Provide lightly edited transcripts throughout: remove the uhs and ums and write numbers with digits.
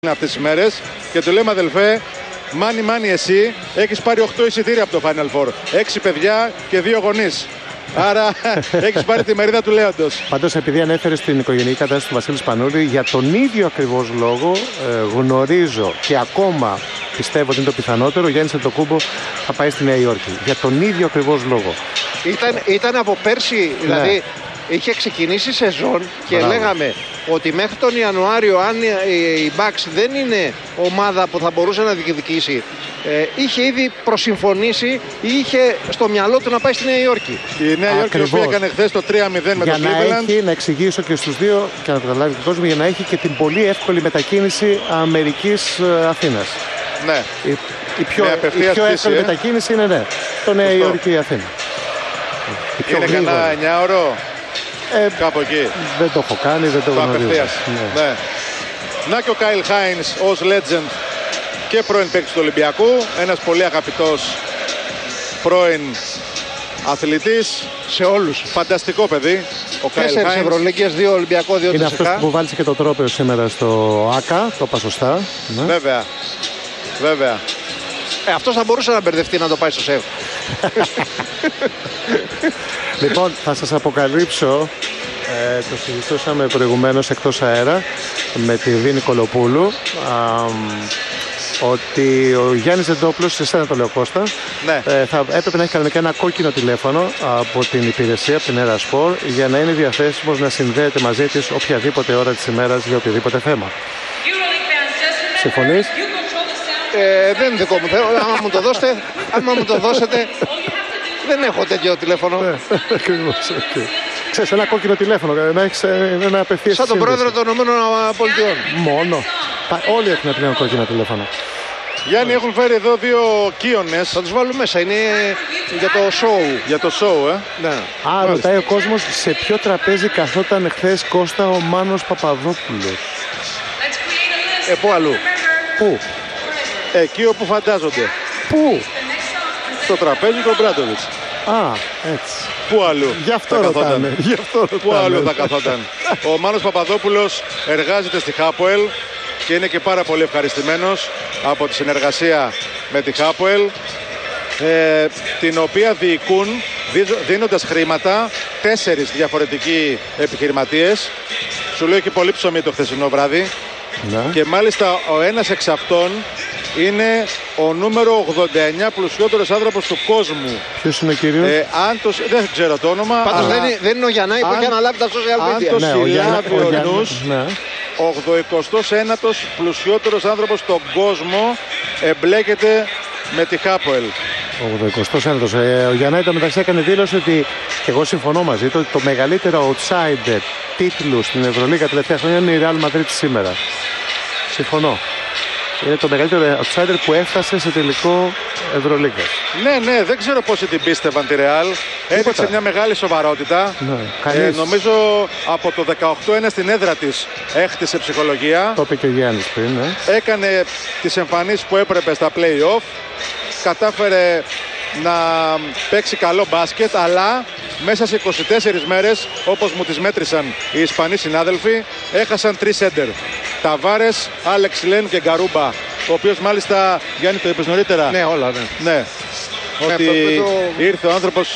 αυτές τις μέρες και του λέμε αδελφέ, μάνι εσύ έχεις πάρει 8 εισιτήρια από το Final Four, 6 παιδιά και 2 γονείς. Άρα έχεις πάρει τη μερίδα του λέοντος. Πάντως, επειδή ανέφερε στην οικογενειακή κατάσταση του Βασίλη Σπανούλη, για τον ίδιο ακριβώς λόγο γνωρίζω και ακόμα πιστεύω ότι είναι το πιθανότερο, ο Γιάννης Αντετοκούμπο θα πάει στη Νέα Υόρκη. Για τον ίδιο ακριβώς λόγο. Ήταν από πέρσι, δηλαδή είχε ξεκινήσει σεζόν και λέγαμε ότι μέχρι τον Ιανουάριο, αν η Bucks δεν είναι ομάδα που θα μπορούσε να διεκδικήσει, είχε ήδη προσυμφωνήσει ή είχε στο μυαλό του να πάει στη Νέα Υόρκη. Η Νέα Υόρκη, η οποία έκανε χθες το 3-0 με το Cleveland. Να εξηγήσω και στους δύο και να το καταλάβει ο κόσμος, για να έχει και την πολύ εύκολη μετακίνηση Αμερικής-Αθήνας. Ναι. Η πιο εύκολη μετακίνηση είναι το Νέα Υόρκη-Αθήνα. Είναι κανένα 9ωρο. Κάπου εκεί. Δεν το έχω κάνει, δεν το γνωρίζω. Ναι. Να και ο Κάιλ Χάινς ως legend και πρώην παίκτης του Ολυμπιακού. Ένας πολύ αγαπητός πρώην αθλητής. Σε όλους. Φανταστικό παιδί. Ο Κάιλ Χάινς. 4 Ευρωλίγκες, 2 Ολυμπιακό, 2 είναι αυτός που βάλει και το τρόπαιο σήμερα στο ΆΚΑ. Το είπα σωστά. Ναι. Βέβαια. Αυτός θα μπορούσε να μπερδευτεί να το πάει στο ΣΕΒ. Λοιπόν, θα σας αποκαλύψω, το συζητούσαμε προηγουμένως εκτός αέρα με τη Δίνη Κολοπούλου, ότι ο Γιάννης Δεντόπουλος, σε εσένα το λέω Κώστα, θα έπρεπε να έχει κανονικά ένα κόκκινο τηλέφωνο από την υπηρεσία, από την Έρα Σπορ, για να είναι διαθέσιμος να συνδέεται μαζί της οποιαδήποτε ώρα της ημέρας για οποιοδήποτε θέμα. Συμφωνείς? Δεν είναι δικό μου θέμα. Άμα μου το δώσετε, δεν έχω τέτοιο τηλέφωνο. Ακριβώς. Ξέρεις, ένα κόκκινο τηλέφωνο, να έχεις ένα απευθείας. Σαν τον πρόεδρο των ΗΠΑ. Μόνο. Όλοι έχουν ένα κόκκινο τηλέφωνο. Γιάννη, έχουν φέρει εδώ 2 Κίονες. Θα τους βάλουμε μέσα, είναι για το show. Για το show, Ναι. Ρωτάει ο κόσμος σε ποιο τραπέζι καθόταν χθες, Κώστα, ο Μάνος Παπαδόπουλος. Πού αλλού? Πού? Εκεί όπου φαντάζονται. Πού? Στο τραπέζι του Μπράντοβιτς. Έτσι. Πού αλλού? Γι' αυτό ρωτάνε. Πού αλλού θα καθόταν? Ο Μάνος Παπαδόπουλος εργάζεται στη Χάποελ και είναι και πάρα πολύ ευχαριστημένος από τη συνεργασία με τη Χάποελ, την οποία διοικούν δίνοντας χρήματα 4 διαφορετικοί επιχειρηματίες. Σου λέω και πολύ ψωμί το χθεσινό βράδυ. Και μάλιστα ο ένας εξ αυτών είναι ο νούμερο 89 πλουσιότερος άνθρωπος του κόσμου. Ποιος είναι ο κύριος? Δεν ξέρω το όνομα. Πάντως δεν είναι ο Γιαννάη που έχει αναλάβει τα social media. Αν το συλλάβει ο νους, 89ος πλουσιότερος άνθρωπος στον κόσμο εμπλέκεται με τη Χάποελ. Ο 89ος. Ο Γιαννάη το μεταξύ έκανε δήλωση ότι, και εγώ συμφωνώ μαζί του, ότι το μεγαλύτερο outsider τίτλου στην Ευρωλίγα τελευταία χρόνια είναι η Real Madrid σήμερα. Συμφωνώ. Είναι το μεγαλύτερο outsider που έφτασε σε τελικό Ευρωλίγκα. Ναι, δεν ξέρω πόσοι την πίστευαν τη Real. Έπαιξε μια μεγάλη σοβαρότητα. Νομίζω από το 18-1 στην έδρα της έχτισε ψυχολογία. Το είπε και ο Γιάννης πριν. Έκανε τις εμφανίσεις που έπρεπε στα play-off. Κατάφερε να παίξει καλό μπάσκετ, αλλά μέσα σε 24 μέρες, όπως μου τις μέτρησαν οι Ισπανοί συνάδελφοι, έχασαν 3 σέντερ. Ταβάρες, Άλεξ Λεν και Γκαρούμπα, ο οποίος μάλιστα, Γιάννη, το είπες νωρίτερα. Ναι, όλα, ναι. Ότι ήρθε ο άνθρωπος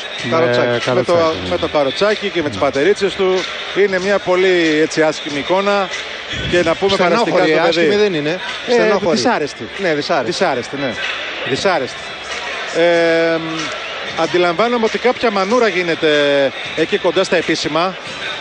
με το καροτσάκι και με τις πατερίτσες του. Είναι μια πολύ έτσι άσχημη εικόνα. Και να πούμε παραστικά το παιδί. Άσχημη δεν είναι. Δυσάρεστη. Ναι, δυσάρεστη. Δυσάρεστη. Αντιλαμβάνομαι ότι κάποια μανούρα γίνεται εκεί κοντά στα επίσημα.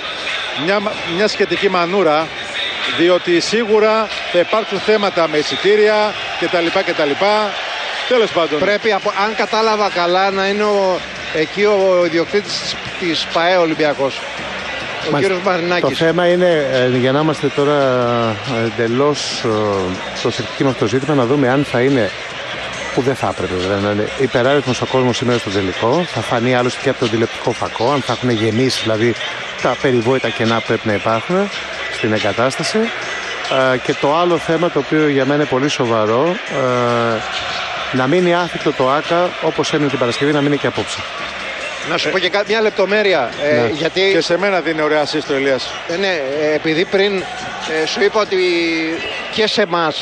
Μια σχετική μανούρα, διότι σίγουρα θα υπάρξουν θέματα με εισιτήρια κτλ. Τέλος πάντων. Πρέπει, αν κατάλαβα καλά, να είναι εκεί ο ιδιοκτήτης της ΠΑΕ Ολυμπιακός. Ο κύριος Μαρινάκης. Το θέμα είναι, για να είμαστε τώρα εντελώς προσεκτικοί με αυτό το ζήτημα, να δούμε αν θα είναι, που δεν θα έπρεπε να είναι υπεράριθμος ο κόσμος σήμερα στο τελικό. Θα φανεί άλλωστε και από τον τηλεοπτικό φακό, αν θα έχουν γεμίσει δηλαδή τα περιβόητα κενά που πρέπει να υπάρχουν στην εγκατάσταση. Και το άλλο θέμα, το οποίο για μένα είναι πολύ σοβαρό, να μείνει άθικτο το ΆΚΑ όπως έμεινε την Παρασκευή, να μείνει και απόψε. Να σου πω και μια λεπτομέρεια. Γιατί... Και σε μένα δίνει ωραία σύστο, Ηλίας. Ναι, επειδή πριν σου είπα ότι και σε εμάς